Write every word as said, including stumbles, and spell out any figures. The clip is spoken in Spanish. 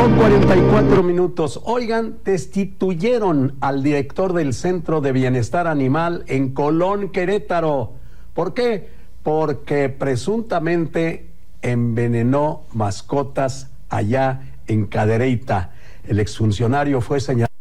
con cuarenta y cuatro minutos. Oigan, destituyeron al director del Centro de Bienestar Animal en Colón, Querétaro. ¿Por qué? Porque presuntamente envenenó mascotas allá en Cadereyta. El exfuncionario fue señalado